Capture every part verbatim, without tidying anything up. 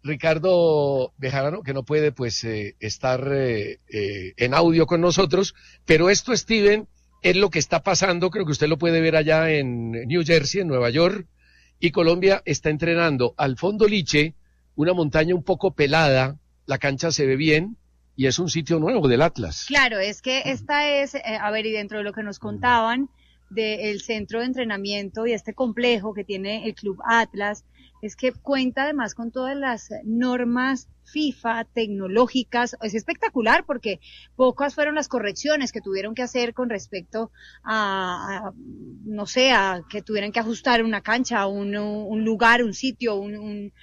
Ricardo Bejarano, que no puede pues eh, estar eh, eh, en audio con nosotros, pero esto, Steven, es lo que está pasando, creo que usted lo puede ver allá en New Jersey, en Nueva York, y Colombia está entrenando al fondo Liche, una montaña un poco pelada, la cancha se ve bien, y es un sitio nuevo del Atlas. Claro, es que esta es, eh, a ver, y dentro de lo que nos contaban del centro de entrenamiento y este complejo que tiene el Club Atlas, es que cuenta además con todas las normas FIFA tecnológicas. Es espectacular porque pocas fueron las correcciones que tuvieron que hacer con respecto a, a no sé, a que tuvieran que ajustar una cancha, un, un lugar, un sitio, un, un,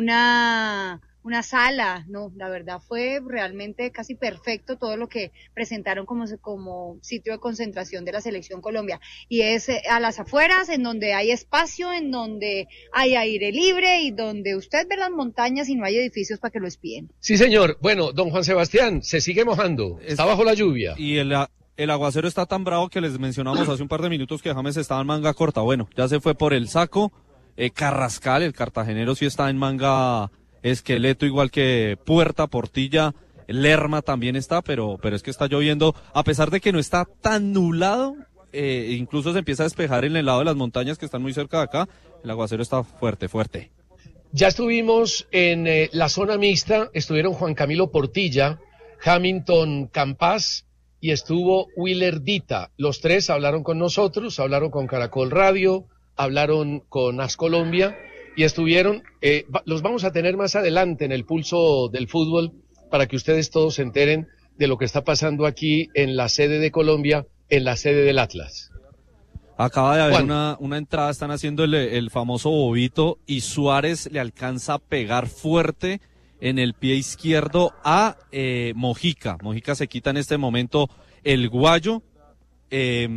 una... una sala, no, la verdad fue realmente casi perfecto todo lo que presentaron como, como sitio de concentración de la Selección Colombia, y es eh, a las afueras, en donde hay espacio, en donde hay aire libre y donde usted ve las montañas y no hay edificios para que lo espíen. Sí, señor. Bueno, don Juan Sebastián, se sigue mojando, está bajo la lluvia. Y el, el aguacero está tan bravo que les mencionamos hace un par de minutos que James estaba en manga corta. Bueno, ya se fue por el saco. eh, Carrascal, el cartagenero, sí está en manga esqueleto, igual que Puerta, Portilla, Lerma también está, pero, pero es que está lloviendo, a pesar de que no está tan nublado, eh, incluso se empieza a despejar en el lado de las montañas que están muy cerca de acá, el aguacero está fuerte, fuerte. Ya estuvimos en eh, la zona mixta, estuvieron Juan Camilo Portilla, Hamilton Campas y estuvo Willer Dita. Los tres hablaron con nosotros, hablaron con Caracol Radio, hablaron con As Colombia, y estuvieron, eh, los vamos a tener más adelante en el pulso del fútbol para que ustedes todos se enteren de lo que está pasando aquí en la sede de Colombia, en la sede del Atlas. Acaba de haber una, una entrada, están haciendo el, el famoso bobito y Suárez le alcanza a pegar fuerte en el pie izquierdo a eh, Mojica. Mojica se quita en este momento el guayo eh,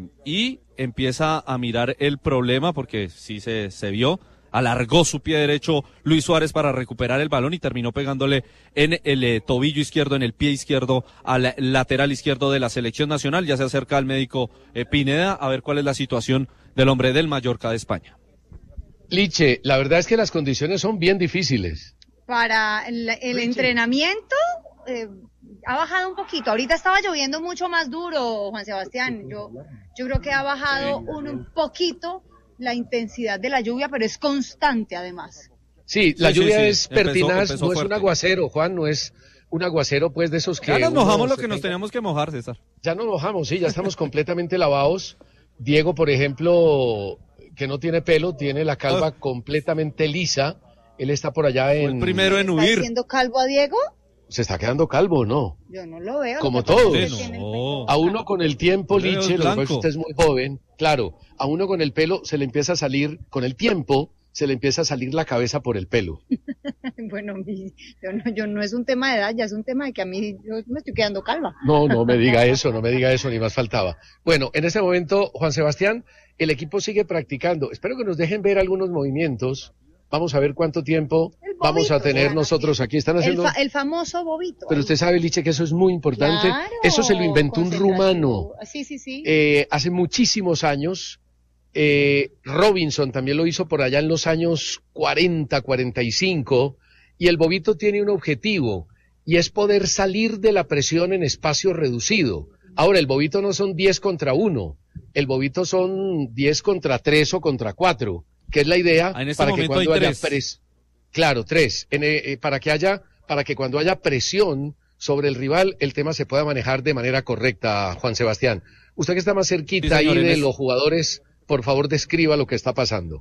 y empieza a mirar el problema porque sí se, se vio. Alargó su pie derecho Luis Suárez para recuperar el balón y terminó pegándole en el eh, tobillo izquierdo, en el pie izquierdo, al lateral izquierdo de la selección nacional. Ya se acerca el médico eh, Pineda a ver cuál es la situación del hombre del Mallorca de España. Liche, la verdad es que las condiciones son bien difíciles. Para el, el entrenamiento eh, ha bajado un poquito. Ahorita estaba lloviendo mucho más duro, Juan Sebastián. Yo, yo creo que ha bajado un, un poquito la intensidad de la lluvia, pero es constante además. Sí, la sí, lluvia sí, sí. es pertinaz, empezó, empezó no es fuerte. un aguacero, Juan, no es un aguacero pues de esos que... Ya nos mojamos lo que se nos tenga... teníamos que mojar, César. Ya nos mojamos, sí, ya estamos completamente lavados. Diego, por ejemplo, que no tiene pelo, tiene la calva oh. completamente lisa. Él está por allá en... Fue el primero en huir. ¿Está haciendo calvo a Diego? Se está quedando calvo, ¿no? Yo no lo veo. Como todos. Sí, no. A uno con el tiempo, Liche, lo que pasa es que usted es muy joven, claro, a uno con el pelo se le empieza a salir, con el tiempo, se le empieza a salir la cabeza por el pelo. Bueno, yo no, yo no es un tema de edad, ya es un tema de que a mí yo me estoy quedando calva. No, no me diga eso, no me diga eso, ni más faltaba. Bueno, en este momento, Juan Sebastián, el equipo sigue practicando. Espero que nos dejen ver algunos movimientos. Vamos a ver cuánto tiempo bobito, vamos a tener nosotros aquí. Están haciendo el, fa el famoso bobito. Pero ahí. Usted sabe, Liche, que eso es muy importante. Claro, eso se lo inventó un rumano. Sí, sí, sí. Eh, hace muchísimos años. Eh, Robinson también lo hizo por allá en los años cuarenta, cuarenta y cinco. Y el bobito tiene un objetivo, y es poder salir de la presión en espacio reducido. Ahora, el bobito no son diez contra uno. El bobito son diez contra tres o contra cuatro. Que es la idea ah, en este para que cuando haya tres. pres claro, tres, en, eh, para que haya, para que cuando haya presión sobre el rival, el tema se pueda manejar de manera correcta, Juan Sebastián. Usted que está más cerquita sí, señor, ahí de es... los jugadores, por favor describa lo que está pasando.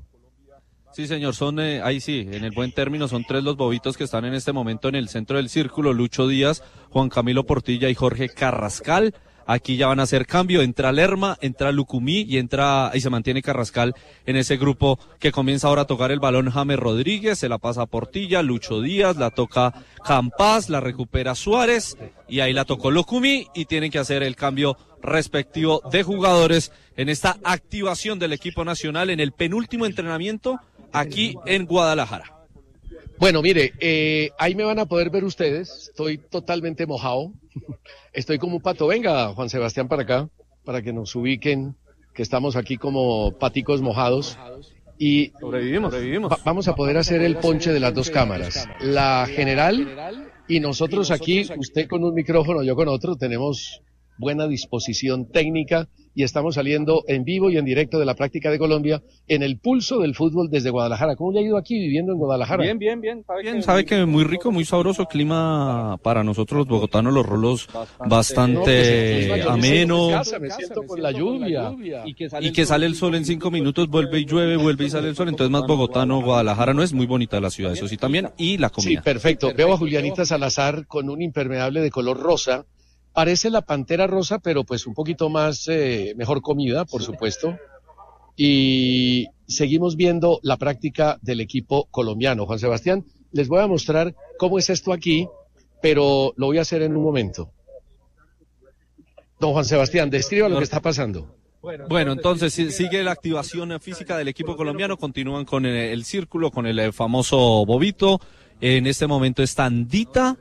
Sí, señor, son, eh, ahí sí, en el buen término, son tres los bobitos que están en este momento en el centro del círculo, Lucho Díaz, Juan Camilo Portilla y Jorge Carrascal. Aquí ya van a hacer cambio, entra Lerma, entra Lucumí y entra y se mantiene Carrascal en ese grupo que comienza ahora a tocar el balón James Rodríguez, se la pasa a Portilla, Lucho Díaz, la toca Campas, la recupera Suárez y ahí la tocó Lucumí y tienen que hacer el cambio respectivo de jugadores en esta activación del equipo nacional en el penúltimo entrenamiento aquí en Guadalajara. Bueno, mire, eh, ahí me van a poder ver ustedes, estoy totalmente mojado, estoy como un pato. Venga, Juan Sebastián, para acá, para que nos ubiquen, que estamos aquí como paticos mojados. y sobrevivimos, sobrevivimos. Va, vamos a poder hacer el ponche de las dos cámaras, la general y nosotros aquí, usted con un micrófono, yo con otro, tenemos buena disposición técnica y estamos saliendo en vivo y en directo de la práctica de Colombia en el pulso del fútbol desde Guadalajara. ¿Cómo le ha ido aquí viviendo en Guadalajara? Bien, bien, bien. Sabe bien, que sabe que muy rico, muy sabroso clima para nosotros los bogotanos, los rolos bastante, bastante no, ameno. Me siento, me siento con la lluvia. Y que, sale, y que sale el sol en cinco minutos, vuelve y llueve, vuelve y sale el sol, entonces más bogotano. Guadalajara no es muy bonita la ciudad, eso sí también, y la comida. Sí, perfecto. Veo a Julianita Salazar con un impermeable de color rosa. Parece la Pantera Rosa, pero pues un poquito más, eh, mejor comida, por supuesto. Y seguimos viendo la práctica del equipo colombiano. Juan Sebastián, les voy a mostrar cómo es esto aquí, pero lo voy a hacer en un momento. Don Juan Sebastián, describa lo que está pasando. Bueno, entonces sigue la activación física del equipo colombiano, continúan con el, el círculo, con el famoso bobito. En este momento están Dita,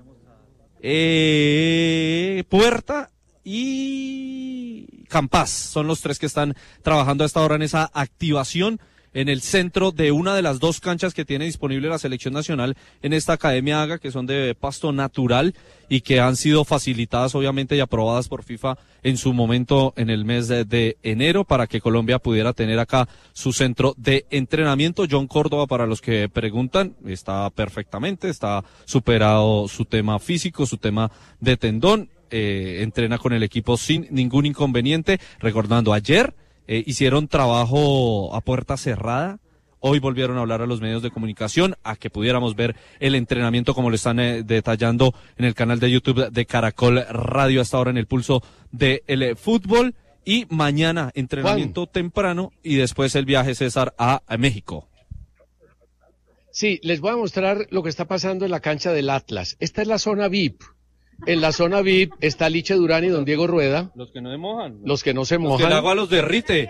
Eh, Puerta y Campas, son los tres que están trabajando a esta hora en esa activación en el centro de una de las dos canchas que tiene disponible la selección nacional en esta Academia Haga, que son de pasto natural y que han sido facilitadas obviamente y aprobadas por FIFA en su momento en el mes de, de enero para que Colombia pudiera tener acá su centro de entrenamiento. John Córdoba, para los que preguntan, está perfectamente, está superado su tema físico, su tema de tendón, eh, entrena con el equipo sin ningún inconveniente. Recordando, ayer Eh, hicieron trabajo a puerta cerrada, hoy volvieron a hablar a los medios de comunicación, a que pudiéramos ver el entrenamiento como lo están eh, detallando en el canal de YouTube de Caracol Radio hasta ahora en el pulso del eh, fútbol, y mañana entrenamiento Juan. temprano y después el viaje, César, a, a México. Sí, les voy a mostrar lo que está pasando en la cancha del Atlas. Esta es la zona V I P. En la zona V I P está Liche Durán y don Diego Rueda. Los que no se mojan. Los que no se mojan. Los que el agua los derrite.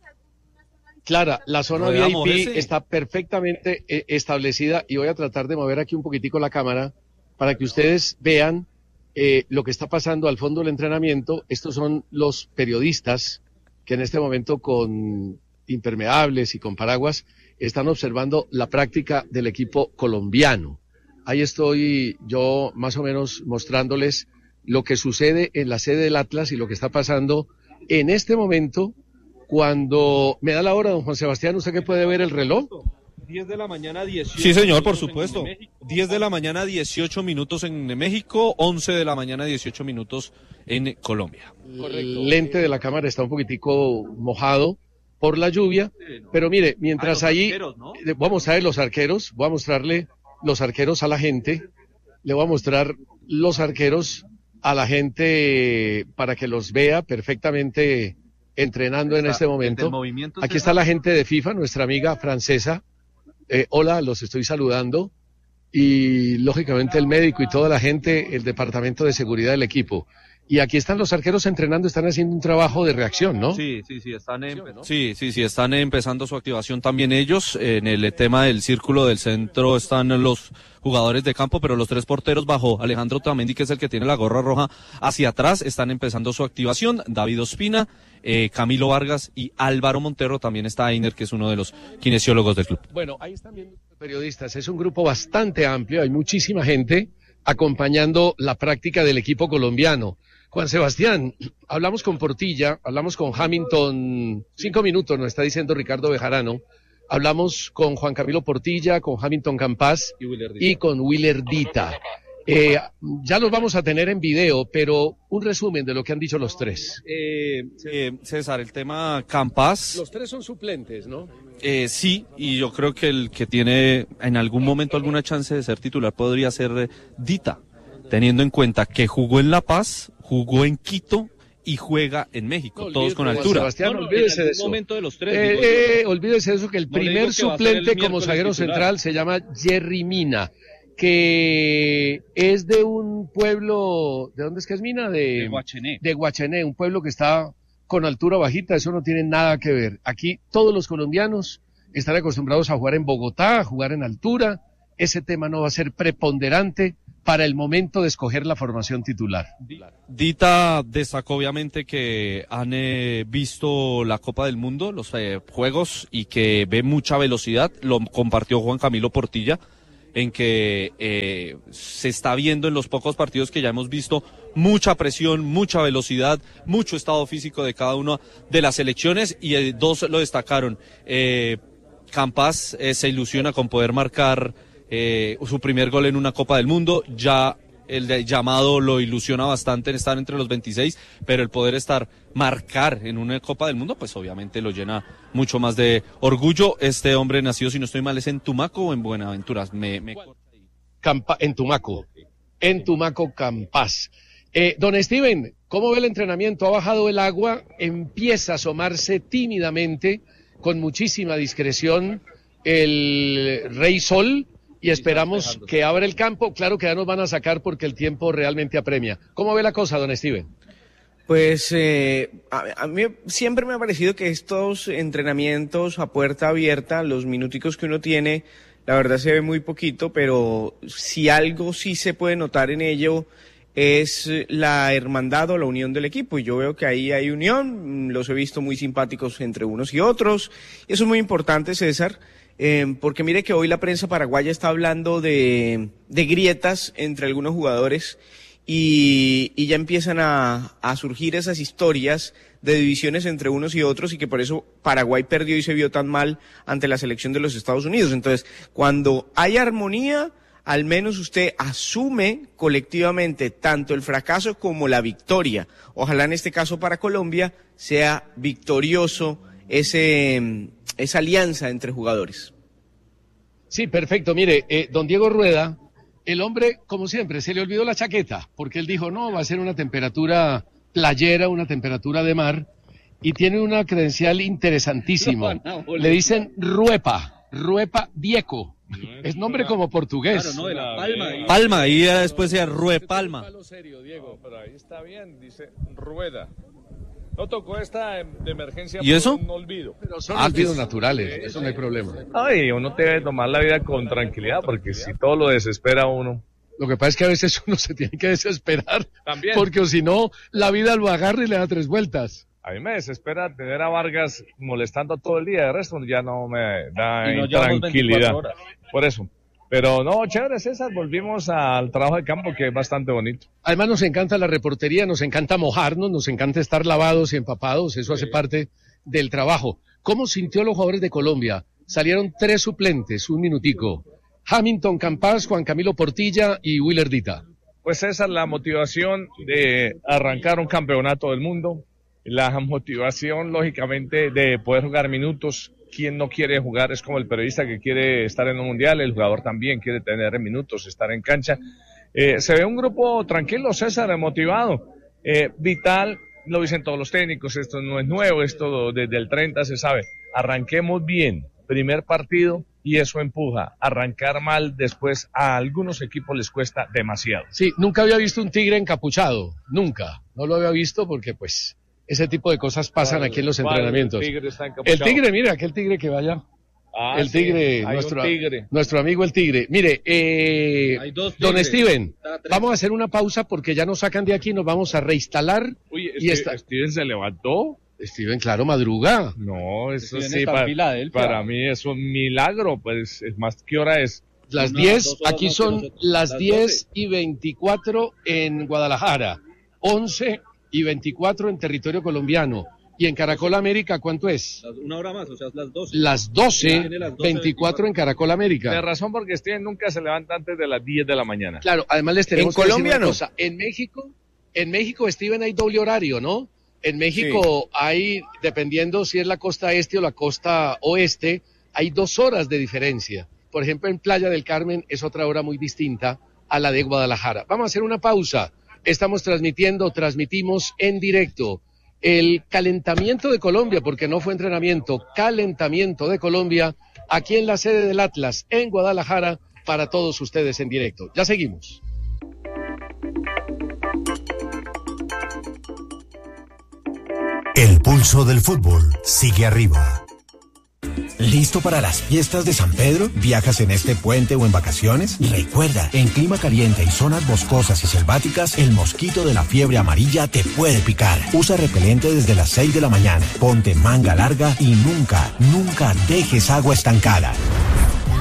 Clara, la zona Rueda V I P morece. Está perfectamente eh, establecida y voy a tratar de mover aquí un poquitico la cámara para que ustedes vean eh, lo que está pasando al fondo del entrenamiento. Estos son los periodistas que en este momento con impermeables y con paraguas están observando la práctica del equipo colombiano. Ahí estoy yo más o menos mostrándoles lo que sucede en la sede del Atlas y lo que está pasando en este momento cuando me da la hora, don Juan Sebastián. ¿Usted que puede ver el reloj? diez de la mañana, dieciocho. Sí, señor, por supuesto. diez de la mañana, dieciocho minutos en México, once de la mañana, dieciocho minutos en Colombia. El lente de la cámara está un poquitico mojado por la lluvia, pero mire, mientras ah, ahí, arqueros, ¿no? Voy a mostrar los arqueros, voy a mostrarle los arqueros a la gente, le voy a mostrar los arqueros a la gente para que los vea perfectamente entrenando está, en este momento. Aquí está la gente de FIFA, nuestra amiga francesa. Eh, hola, los estoy saludando. Y lógicamente el médico y toda la gente, el departamento de seguridad del equipo. Y aquí están los arqueros entrenando, están haciendo un trabajo de reacción, ¿no? Sí, sí, sí, están, en, sí, sí, sí, están empezando su activación también ellos. En el tema del círculo del centro están los jugadores de campo, pero los tres porteros bajo Alejandro Otamendi, que es el que tiene la gorra roja, hacia atrás, están empezando su activación. David Ospina, eh, Camilo Vargas y Álvaro Montero, también está Einer, que es uno de los kinesiólogos del club. Bueno, ahí están viendo periodistas, es un grupo bastante amplio, hay muchísima gente acompañando la práctica del equipo colombiano. Juan Sebastián, hablamos con Portilla, hablamos con Hamilton, cinco minutos nos está diciendo Ricardo Bejarano, hablamos con Juan Camilo Portilla, con Hamilton Campas y, y con Willer Dita. Eh, ya los vamos a tener en video, pero un resumen de lo que han dicho los tres. Eh, eh, César, el tema Campas. Los tres son suplentes, ¿no? Eh, sí, y yo creo que el que tiene en algún momento alguna chance de ser titular podría ser Dita, teniendo en cuenta que jugó en La Paz, jugó en Quito y juega en México, no, todos con altura. Sebastián, no, no, olvídese de eso. Momento de los tres, eh, digo, eh, olvídese de eso, que el no primer que suplente como zaguero central se llama Jerry Mina, que es de un pueblo, ¿de dónde es que es Mina? De, de Guachené. De Guachené, un pueblo que está con altura bajita, eso no tiene nada que ver. Aquí todos los colombianos están acostumbrados a jugar en Bogotá, a jugar en altura, ese tema no va a ser preponderante para el momento de escoger la formación titular? Dita destacó obviamente que han eh, visto la Copa del Mundo, los eh, juegos, y que ve mucha velocidad. Lo compartió Juan Camilo Portilla, en que eh, se está viendo en los pocos partidos que ya hemos visto mucha presión, mucha velocidad, mucho estado físico de cada una de las selecciones, y eh, dos lo destacaron. Eh, Campas eh, se ilusiona con poder marcar eh, su primer gol en una Copa del Mundo. Ya el de llamado lo ilusiona bastante en estar entre los veintiséis, pero el poder estar, marcar en una Copa del Mundo, pues obviamente lo llena mucho más de orgullo. Este hombre nacido, si no estoy mal, ¿es en Tumaco o en Buenaventura? Me, me... Campa, en Tumaco, en Tumaco, Campas. Eh, don Steven, ¿cómo ve el entrenamiento? ¿Ha bajado el agua? Empieza a asomarse tímidamente, con muchísima discreción, el Rey Sol, y esperamos que abra el campo. Claro que ya nos van a sacar porque el tiempo realmente apremia. ¿Cómo ve la cosa, don Steven? Pues eh, a, a mí siempre me ha parecido que estos entrenamientos a puerta abierta, los minuticos que uno tiene, la verdad se ve muy poquito, pero si algo sí se puede notar en ello es la hermandad o la unión del equipo, y yo veo que ahí hay unión. Los he visto muy simpáticos entre unos y otros, y eso es muy importante, César, eh, porque mire que hoy la prensa paraguaya está hablando de, de grietas entre algunos jugadores, y, y ya empiezan a, a surgir esas historias de divisiones entre unos y otros, y que por eso Paraguay perdió y se vio tan mal ante la selección de los Estados Unidos. Entonces, cuando hay armonía, al menos usted asume colectivamente tanto el fracaso como la victoria. Ojalá en este caso para Colombia sea victorioso ese, esa alianza entre jugadores. Sí, perfecto. Mire, eh, don Diego Rueda, el hombre, como siempre, se le olvidó la chaqueta, porque él dijo, no, va a ser una temperatura playera, una temperatura de mar, y tiene una credencial interesantísima. No, no, le dicen Ruepa, Ruepa Vieco. Es nombre como portugués. Claro, no, de la Palma. Ahí. Palma, y después sea Rue Palma. Serio, Diego, pero ahí está bien, dice Rueda. No tocó esta de emergencia. ¿Y eso? Un olvido. Pero son ah, olvidos naturales, sí, eso sí. No hay problema. Ay, uno debe tomar la vida con tranquilidad, porque si todo lo desespera uno. Lo que pasa es que a veces uno se tiene que desesperar. También. Porque si no, la vida lo agarra y le da tres vueltas. A mí me desespera tener a Vargas molestando todo el día, de resto ya no me da no tranquilidad. Por eso. Pero no, chévere, César, volvimos al trabajo de campo, que es bastante bonito. Además nos encanta la reportería, nos encanta mojarnos, nos encanta estar lavados y empapados, eso sí. Hace parte del trabajo. ¿Cómo sintió los jugadores de Colombia? Salieron tres suplentes, un minutico. Hamilton Campas, Juan Camilo Portilla y Willer Dita. Pues esa es la motivación de arrancar un campeonato del mundo, la motivación, lógicamente, de poder jugar minutos. Quien no quiere jugar es como el periodista que quiere estar en un mundial, el jugador también quiere tener minutos, estar en cancha. Eh, se ve un grupo tranquilo, César, motivado. Eh, Vital, lo dicen todos los técnicos, esto no es nuevo, esto desde el treinta se sabe. Arranquemos bien, primer partido, y eso empuja. Arrancar mal después a algunos equipos les cuesta demasiado. Sí, nunca había visto un tigre encapuchado, nunca. No lo había visto porque pues ese tipo de cosas pasan aquí en los entrenamientos. El tigre está encapuchado. El tigre, mira, aquel tigre que vaya. Ah, el tigre, sí, nuestro, tigre. nuestro amigo el tigre. Mire, eh, don Steven, vamos a hacer una pausa porque ya nos sacan de aquí y nos vamos a reinstalar. Uy, y este, está... Steven se levantó. Steven, claro, madruga. No, eso sí, para, para mí es un milagro, pues, es más, ¿qué hora es? Las diez, aquí son las diez y veinticuatro en Guadalajara, once y veinticuatro en territorio colombiano. Y en Caracol América, ¿cuánto es? Una hora más, o sea, las doce. Las doce, veinticuatro en Caracol América. De razón, porque Steven nunca se levanta antes de las diez de la mañana. Claro, además les tenemos que decir una cosa. En México, en México, Steven, hay doble horario, ¿no? En México sí. Hay, dependiendo si es la costa este o la costa oeste, hay dos horas de diferencia. Por ejemplo, en Playa del Carmen es otra hora muy distinta a la de Guadalajara. Vamos a hacer una pausa. Estamos transmitiendo, transmitimos en directo el calentamiento de Colombia, porque no fue entrenamiento, calentamiento de Colombia, aquí en la sede del Atlas, en Guadalajara, para todos ustedes en directo. Ya seguimos. El pulso del fútbol sigue arriba. ¿Listo para las fiestas de San Pedro? ¿Viajas en este puente o en vacaciones? Recuerda, en clima caliente y zonas boscosas y selváticas, el mosquito de la fiebre amarilla te puede picar. Usa repelente desde las seis de la mañana, ponte manga larga y nunca, nunca dejes agua estancada.